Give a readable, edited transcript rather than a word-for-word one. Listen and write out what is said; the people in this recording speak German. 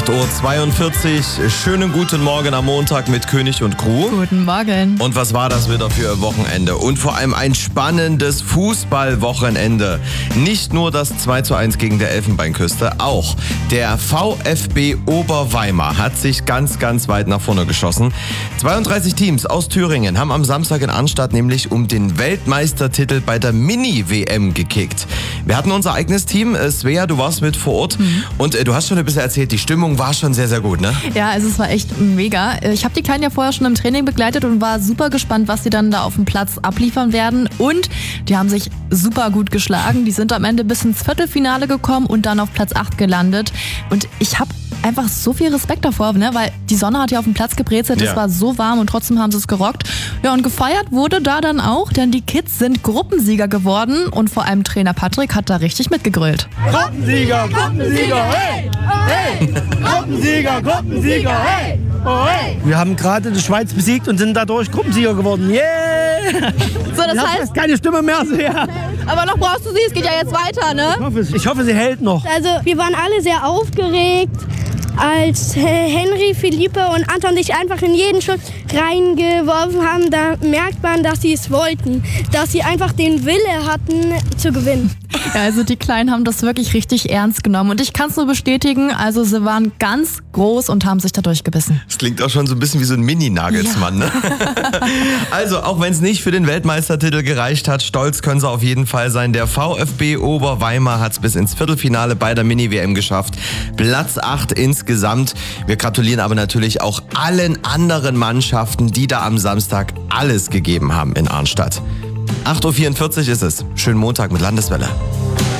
8:42 Uhr. Schönen guten Morgen am Montag mit König und Crew. Guten Morgen. Und was war das wieder für ein Wochenende? Und vor allem ein spannendes Fußballwochenende. Nicht nur das 2:1 gegen der Elfenbeinküste, auch der VfB Oberweimar hat sich ganz, ganz weit nach vorne geschossen. 32 Teams aus Thüringen haben am Samstag in Arnstadt nämlich um den Weltmeistertitel bei der Mini-WM gekickt. Wir hatten unser eigenes Team. Svea, du warst mit vor Ort und du hast schon ein bisschen erzählt, die Stimmung war schon sehr, sehr gut, ne? Ja, also es war echt mega. Ich habe die Kleinen ja vorher schon im Training begleitet und war super gespannt, was sie dann da auf dem Platz abliefern werden. Und die haben sich super gut geschlagen. Die sind am Ende bis ins Viertelfinale gekommen und dann auf Platz 8 gelandet. Und ich habe einfach so viel Respekt davor, ne? Weil die Sonne hat ja auf dem Platz gebrezelt, es war so warm und trotzdem haben sie es gerockt. Ja, und gefeiert wurde da dann auch, denn die Kids sind Gruppensieger geworden und vor allem Trainer Patrick hat da richtig mitgegrölt. Gruppensieger, Gruppensieger, hey! Hey! Gruppensieger, Gruppensieger, hey! Oh, hey! Wir haben gerade die Schweiz besiegt und sind dadurch Gruppensieger geworden. Yeah! So, das ich heißt, habe keine Stimme mehr. So, ja. aber noch brauchst du sie, es geht ja jetzt weiter, ne? Ich hoffe, sie hält noch. Also wir waren alle sehr aufgeregt, als Henry, Philippe und Anton sich einfach in jeden Schuss reingeworfen haben. Da merkt man, dass sie es wollten, dass sie einfach den Wille hatten zu gewinnen. Ja, also die Kleinen haben das wirklich richtig ernst genommen und ich kann es nur bestätigen, also sie waren ganz groß und haben sich da durchgebissen. Das klingt auch schon so ein bisschen wie so ein Mini-Nagelsmann, ne? Also, auch wenn es nicht für den Weltmeistertitel gereicht hat, stolz können sie auf jeden Fall sein. Der VfB Oberweimar hat es bis ins Viertelfinale bei der Mini-WM geschafft. Platz 8 insgesamt. Wir gratulieren aber natürlich auch allen anderen Mannschaften, die da am Samstag alles gegeben haben in Arnstadt. 8:44 Uhr ist es. Schönen Montag mit Landeswelle.